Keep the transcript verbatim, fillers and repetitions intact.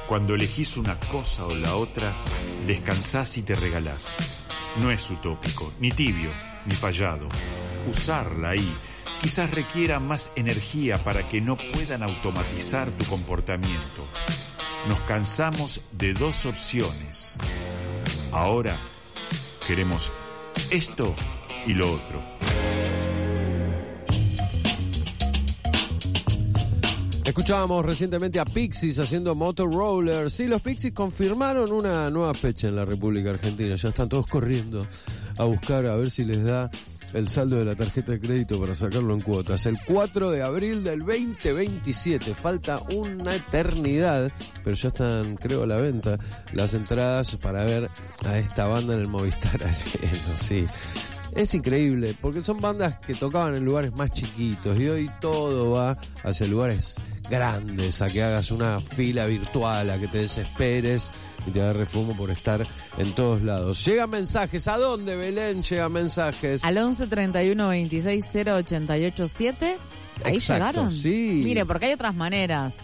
Cuando elegís una cosa o la otra, descansás y te regalás. No es utópico, ni tibio, ni fallado. Usarla ahí quizás requiera más energía para que no puedan automatizar tu comportamiento. Nos cansamos de dos opciones. Ahora queremos esto y lo otro. Escuchábamos recientemente a Pixies haciendo Motorroller. Sí, los Pixies confirmaron una nueva fecha en la República Argentina. Ya están todos corriendo a buscar a ver si les da el saldo de la tarjeta de crédito para sacarlo en cuotas. El cuatro de abril del veinte veintisiete. Falta una eternidad, pero ya están, creo, a la venta las entradas para ver a esta banda en el Movistar Arena. Sí. Es increíble, porque son bandas que tocaban en lugares más chiquitos y hoy todo va hacia lugares grandes, a que hagas una fila virtual, a que te desesperes y te agarres fumo por estar en todos lados. Llegan mensajes. ¿A dónde, Belén? Llegan mensajes. Al once treinta y uno veintiséis cero ochenta y ocho siete. Ahí Exacto, llegaron. Sí. Mire, porque hay otras maneras.